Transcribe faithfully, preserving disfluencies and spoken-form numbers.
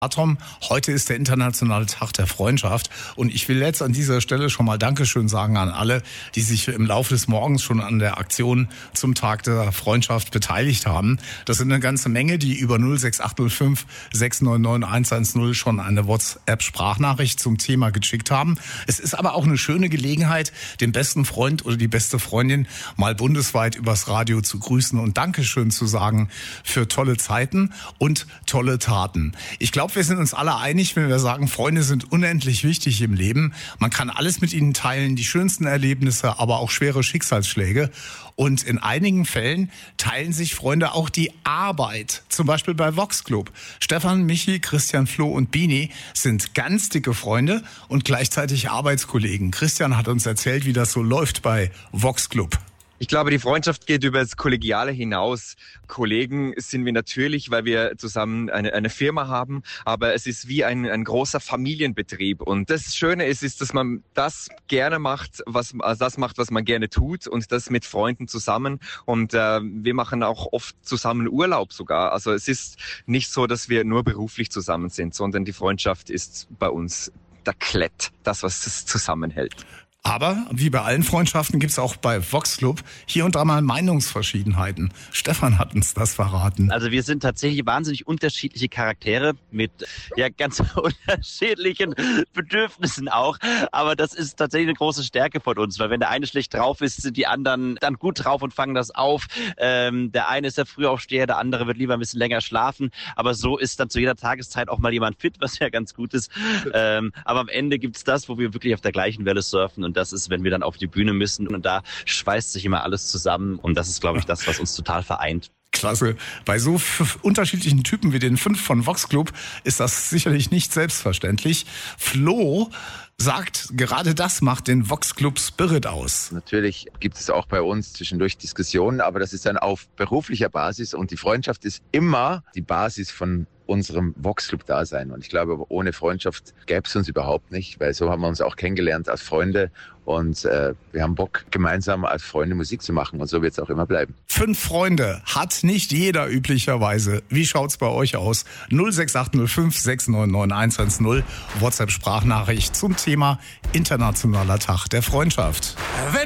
Tom, heute ist der internationale Tag der Freundschaft und ich will jetzt an dieser Stelle schon mal Dankeschön sagen an alle, die sich im Laufe des Morgens schon an der Aktion zum Tag der Freundschaft beteiligt haben. Das sind eine ganze Menge, die über null sechs acht null fünf sechs neun neun eins eins null schon eine WhatsApp-Sprachnachricht zum Thema geschickt haben. Es ist aber auch eine schöne Gelegenheit, den besten Freund oder die beste Freundin mal bundesweit übers Radio zu grüßen und Dankeschön zu sagen für tolle Zeiten und tolle Taten. Ich glaube, wir sind uns alle einig, wenn wir sagen, Freunde sind unendlich wichtig im Leben. Man kann alles mit ihnen teilen, die schönsten Erlebnisse, aber auch schwere Schicksalsschläge. Und in einigen Fällen teilen sich Freunde auch die Arbeit. Zum Beispiel bei Vox Club. Stefan, Michi, Christian, Flo und Bini sind ganz dicke Freunde und gleichzeitig Arbeitskollegen. Christian hat uns erzählt, wie das so läuft bei Vox Club. Ich glaube, die Freundschaft geht über das Kollegiale hinaus. Kollegen sind wir natürlich, weil wir zusammen eine, eine Firma haben, aber es ist wie ein, ein großer Familienbetrieb. Und das Schöne ist, ist, dass man das gerne macht, was also das macht, was man gerne tut und das mit Freunden zusammen. Und äh, wir machen auch oft zusammen Urlaub sogar. Also es ist nicht so, dass wir nur beruflich zusammen sind, sondern die Freundschaft ist bei uns der Klett, das, was es zusammenhält. Aber wie bei allen Freundschaften gibt es auch bei Vox Club hier und da mal Meinungsverschiedenheiten. Stefan hat uns das verraten. Also wir sind tatsächlich wahnsinnig unterschiedliche Charaktere mit ja ganz unterschiedlichen Bedürfnissen auch. Aber das ist tatsächlich eine große Stärke von uns, weil wenn der eine schlecht drauf ist, sind die anderen dann gut drauf und fangen das auf. Ähm, der eine ist der Frühaufsteher, der andere wird lieber ein bisschen länger schlafen. Aber so ist dann zu jeder Tageszeit auch mal jemand fit, was ja ganz gut ist. Ähm, aber am Ende gibt's das, wo wir wirklich auf der gleichen Welle surfen. Und das ist, wenn wir dann auf die Bühne müssen. Und da schweißt sich immer alles zusammen. Und das ist, glaube ich, das, was uns total vereint. Klasse. Bei so f- unterschiedlichen Typen wie den fünf von Vox Club ist das sicherlich nicht selbstverständlich. Flo sagt, gerade das macht den Vox Club Spirit aus. Natürlich gibt es auch bei uns zwischendurch Diskussionen, aber das ist dann auf beruflicher Basis und die Freundschaft ist immer die Basis von unserem Vox Club Dasein. Und ich glaube, ohne Freundschaft gäbe es uns überhaupt nicht, weil so haben wir uns auch kennengelernt als Freunde und äh, wir haben Bock, gemeinsam als Freunde Musik zu machen und so wird es auch immer bleiben. Fünf Freunde hat nicht jeder üblicherweise. Wie schaut's bei euch aus? null sechs acht null fünf sechs neun neun eins eins null WhatsApp-Sprachnachricht zum Thema Internationaler Tag der Freundschaft.